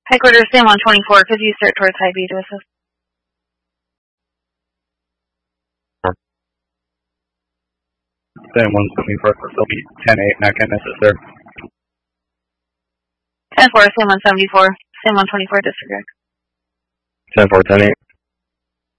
Headquarters, Sam 124, could you start towards High B to assist? Sam 174, they'll be 10-8, not can assist there. 10-4, Sam 174, Sam 124, disregard. 10-4, 10-8.